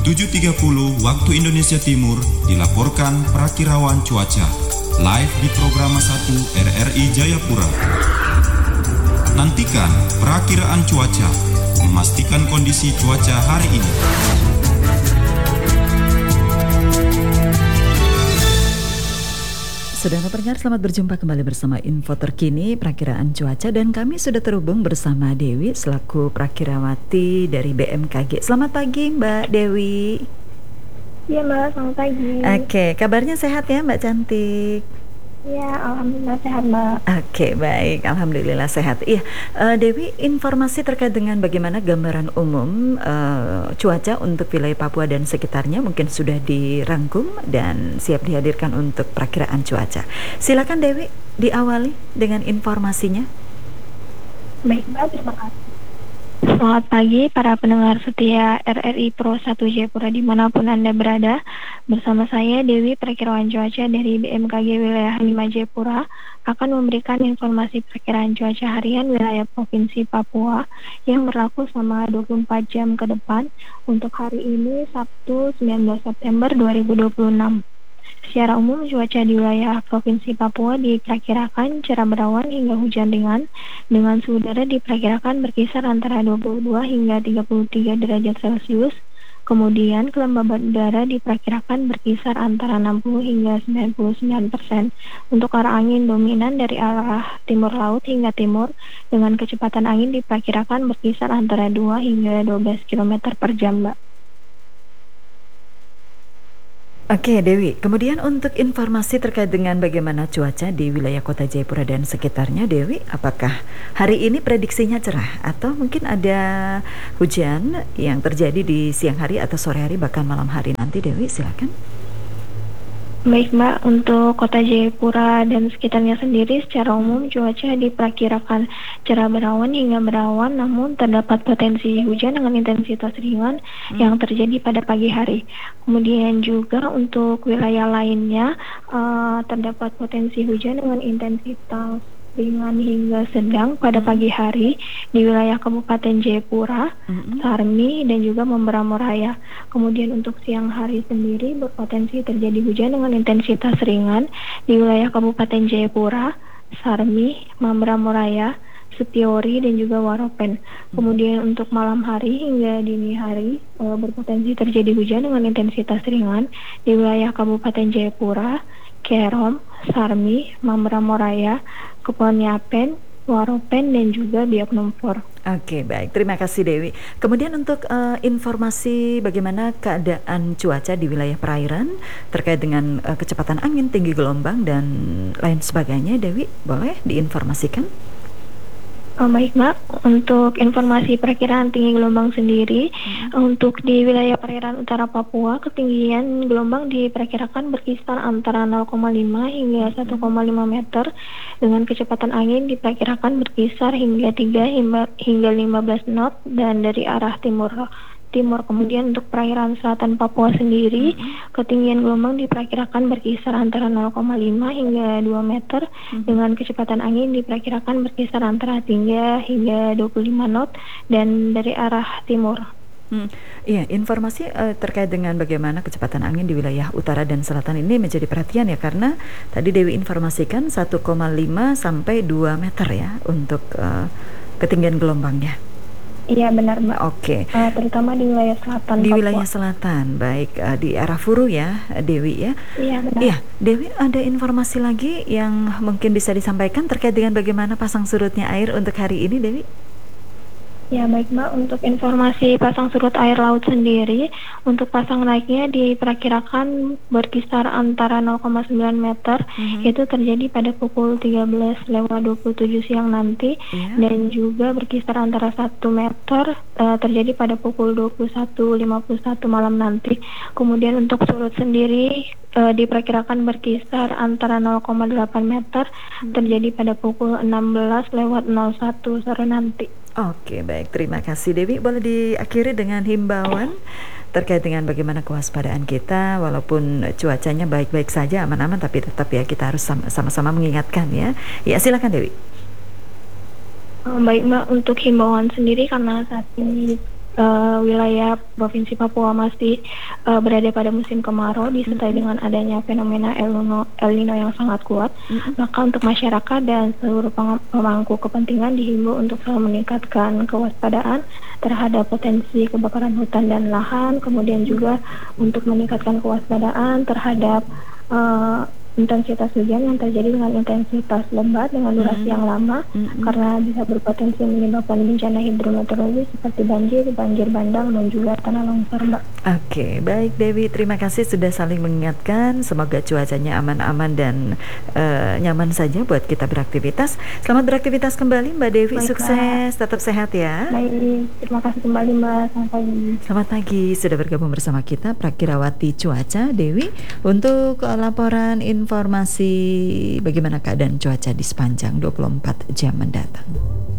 7.30 waktu Indonesia Timur dilaporkan Prakirawan Cuaca live di Program 1 RRI Jayapura. Nantikan perakiraan cuaca, memastikan kondisi cuaca hari ini. Saudara pendengar, selamat berjumpa kembali bersama info terkini perakiraan cuaca, dan kami sudah terhubung bersama Dewi selaku prakirawati dari BMKG. Selamat pagi Mbak Dewi. Iya Mbak, selamat pagi. Oke, kabarnya sehat ya Mbak Cantik? Ya, alhamdulillah sehat Mbak. Oke, baik, alhamdulillah sehat. Iya, Dewi, informasi terkait dengan bagaimana gambaran umum cuaca untuk wilayah Papua dan sekitarnya mungkin sudah dirangkum dan siap dihadirkan untuk perakiraan cuaca. Silakan Dewi, diawali dengan informasinya. Baik Mbak, terima kasih. Selamat pagi para pendengar setia RRI Pro 1 Jayapura dimanapun Anda berada. Bersama saya Dewi, Perakirawan Cuaca dari BMKG Wilayah 5 Jayapura, akan memberikan informasi perakiraan cuaca harian wilayah Provinsi Papua yang berlaku selama 24 jam ke depan untuk hari ini Sabtu 19 September 2026. Secara umum, cuaca di wilayah Provinsi Papua diperkirakan cerah berawan hingga hujan ringan dengan suhu udara diperkirakan berkisar antara 22 hingga 33 derajat Celcius. Kemudian, kelembaban udara diperkirakan berkisar antara 60 hingga 99%. Untuk arah angin dominan dari arah timur laut hingga timur dengan kecepatan angin diperkirakan berkisar antara 2 hingga 12 km per jam, Mbak. Oke Dewi, kemudian untuk informasi terkait dengan bagaimana cuaca di wilayah kota Jayapura dan sekitarnya, Dewi, apakah hari ini prediksinya cerah atau mungkin ada hujan yang terjadi di siang hari atau sore hari bahkan malam hari nanti? Dewi, silakan. Baik Mbak, untuk kota Jayapura dan sekitarnya sendiri secara umum cuaca diperkirakan cerah berawan hingga berawan, namun terdapat potensi hujan dengan intensitas ringan yang terjadi pada pagi hari. Kemudian juga untuk wilayah lainnya terdapat potensi hujan dengan intensitas ringan hingga sedang pada pagi hari di wilayah Kabupaten Jayapura, Sarmi, dan juga Mamberamo Raya. Kemudian untuk siang hari sendiri berpotensi terjadi hujan dengan intensitas ringan di wilayah Kabupaten Jayapura, Sarmi, Mamberamo Raya, Setiori, dan juga Waropen. Kemudian untuk malam hari hingga dini hari berpotensi terjadi hujan dengan intensitas ringan di wilayah Kabupaten Jayapura, Kerom, Sarmi, Mamberamo Raya, Kepulauan Yapen, Waropen, dan juga Biak Numfor. Oke, baik, terima kasih Dewi. Kemudian untuk informasi bagaimana keadaan cuaca di wilayah perairan terkait dengan kecepatan angin, tinggi gelombang, dan lain sebagainya, Dewi, boleh diinformasikan? Baik Mbak, untuk informasi perakiraan tinggi gelombang sendiri, untuk di wilayah perairan utara Papua, ketinggian gelombang diperkirakan berkisar antara 0,5 hingga 1,5 meter dengan kecepatan angin diperkirakan berkisar hingga 3 hingga 15 knot dan dari arah timur. Kemudian untuk perairan selatan Papua sendiri, ketinggian gelombang diperkirakan berkisar antara 0,5 hingga 2 meter dengan kecepatan angin diperkirakan berkisar antara 3 hingga 25 knot dan dari arah timur. Iya, informasi terkait dengan bagaimana kecepatan angin di wilayah utara dan selatan ini menjadi perhatian ya, karena tadi Dewi informasikan 1,5 sampai 2 meter ya untuk ketinggian gelombangnya. Iya benar Mbak. Oke. Terutama di wilayah selatan. Di Papua. wilayah selatan, baik, di arah Furu ya, Dewi ya. Iya benar. Iya, Dewi, ada informasi lagi yang mungkin bisa disampaikan terkait dengan bagaimana pasang surutnya air untuk hari ini, Dewi? Ya baik Mbak, untuk informasi pasang surut air laut sendiri, untuk pasang naiknya diperkirakan berkisar antara 0,9 meter, itu terjadi pada pukul 13.27 siang nanti, dan juga berkisar antara 1 meter terjadi pada pukul 21.51 malam nanti. Kemudian untuk surut sendiri diperkirakan berkisar antara 0,8 meter terjadi pada pukul 16.01 sore nanti. Oke, baik, terima kasih Dewi. Boleh diakhiri dengan himbauan terkait dengan bagaimana kewaspadaan kita, walaupun cuacanya baik-baik saja, aman-aman, tapi tetap ya kita harus sama-sama mengingatkan ya. Ya, silakan Dewi. Baik Mbak, untuk himbauan sendiri karena saat ini wilayah Provinsi Papua masih berada pada musim kemarau disertai dengan adanya fenomena El Nino yang sangat kuat, maka untuk masyarakat dan seluruh pemangku kepentingan dihimbau untuk selalu meningkatkan kewaspadaan terhadap potensi kebakaran hutan dan lahan, kemudian juga untuk meningkatkan kewaspadaan terhadap intensitas hujan yang terjadi dengan intensitas lebat dengan durasi yang lama, karena bisa berpotensi menyebabkan bencana hidrometeorologi seperti banjir bandang dan juga tanah longsor, Mbak. Oke, baik Dewi, terima kasih sudah saling mengingatkan. Semoga cuacanya aman-aman dan nyaman saja buat kita beraktivitas. Selamat beraktivitas kembali Mbak Dewi, Baik, sukses, tetap sehat ya. Baik, terima kasih kembali Mbak, selamat pagi. Selamat pagi, sudah bergabung bersama kita Prakirawati Cuaca Dewi untuk laporan informasi bagaimana keadaan cuaca di sepanjang 24 jam mendatang.